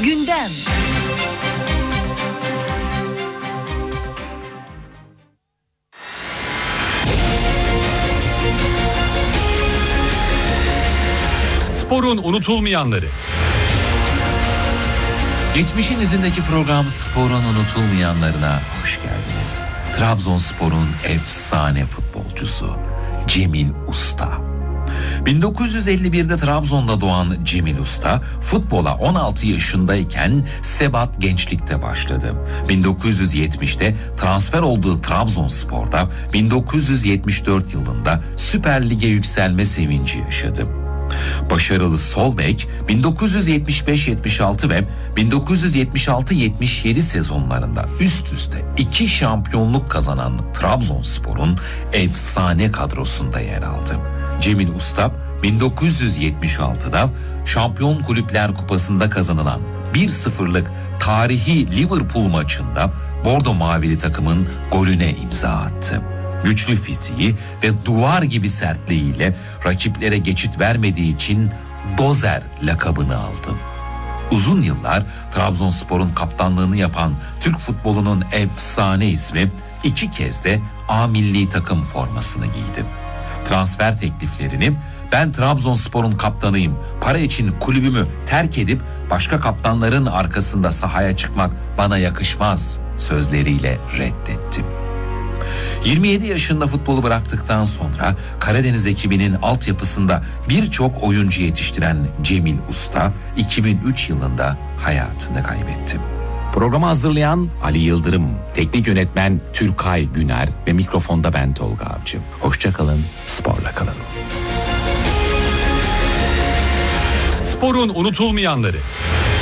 Gündem. Sporun unutulmayanları. Geçmişin izindeki program Sporun unutulmayanlarına hoş geldiniz. Trabzonspor'un efsane futbolcusu Cemil Usta. 1951'de Trabzon'da doğan Cemil Usta, futbola 16 yaşındayken Sebat Gençlik'te başladı. 1970'te transfer olduğu Trabzonspor'da 1974 yılında Süper Lig'e yükselme sevinci yaşadı. Başarılı sol bek 1975-76 ve 1976-77 sezonlarında üst üste 2 şampiyonluk kazanan Trabzonspor'un efsane kadrosunda yer aldı. Cemil Usta 1976'da Şampiyon Kulüpler Kupası'nda kazanılan 1-0'lık tarihi Liverpool maçında Bordo Mavili takımın golüne imza attı. Güçlü fiziği ve duvar gibi sertliğiyle rakiplere geçit vermediği için Dozer lakabını aldı. Uzun yıllar Trabzonspor'un kaptanlığını yapan Türk futbolunun efsane ismi 2 kez de A milli takım formasını giydi. Transfer tekliflerini "Ben Trabzonspor'un kaptanıyım, para için kulübümü terk edip başka kaptanların arkasında sahaya çıkmak bana yakışmaz" sözleriyle reddetti. 27 yaşında futbolu bıraktıktan sonra Karadeniz ekibinin altyapısında birçok oyuncu yetiştiren Cemil Usta 2003 yılında hayatını kaybetti. Programı hazırlayan Ali Yıldırım, teknik yönetmen Türkay Güner ve mikrofonda ben Tolga Avcı. Hoşça kalın, sporla kalın. Sporun unutulmayanları.